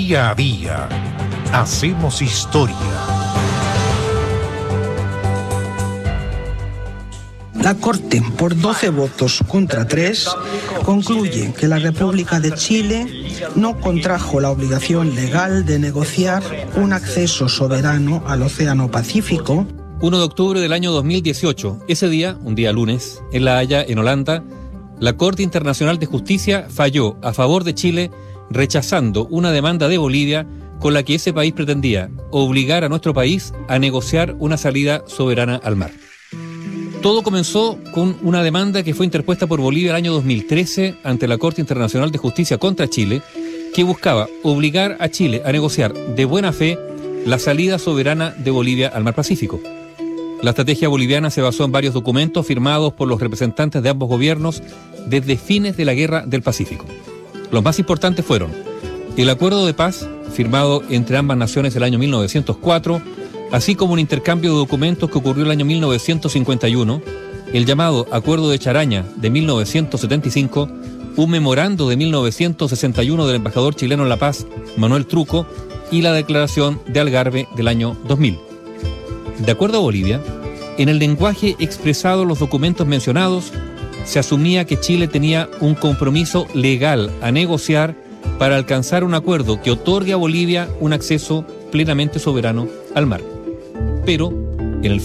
Día a día hacemos historia. La Corte, por 12 votos contra 3, concluye que la República de Chile no contrajo la obligación legal de negociar un acceso soberano al Océano Pacífico. 1 de octubre del año 2018, ese día, un día lunes, en La Haya, en Holanda, la Corte Internacional de Justicia falló a favor de Chile, rechazando una demanda de Bolivia con la que ese país pretendía obligar a nuestro país a negociar una salida soberana al mar. Todo comenzó con una demanda que fue interpuesta por Bolivia el año 2013 ante la Corte Internacional de Justicia contra Chile, que buscaba obligar a Chile a negociar de buena fe la salida soberana de Bolivia al mar Pacífico. La estrategia boliviana se basó en varios documentos firmados por los representantes de ambos gobiernos desde fines de la Guerra del Pacífico. Los más importantes fueron el acuerdo de paz firmado entre ambas naciones el año 1904, así como un intercambio de documentos que ocurrió el año 1951, el llamado Acuerdo de Charaña de 1975, un memorando de 1961 del embajador chileno en La Paz, Manuel Truco, y la Declaración de Algarve del año 2000. De acuerdo a Bolivia, en el lenguaje expresado en los documentos mencionados, se asumía que Chile tenía un compromiso legal a negociar para alcanzar un acuerdo que otorgue a Bolivia un acceso plenamente soberano al mar. Pero